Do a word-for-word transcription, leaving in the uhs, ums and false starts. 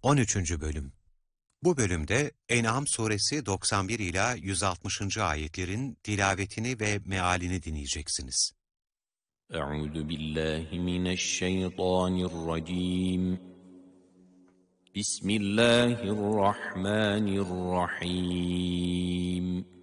on üçüncü Bölüm. Bu bölümde En'am suresi doksan bir ila yüz altmışıncı ayetlerin tilavetini ve mealini dinleyeceksiniz. Euzu billahi mineşşeytanirracim. Bismillahirrahmanirrahim.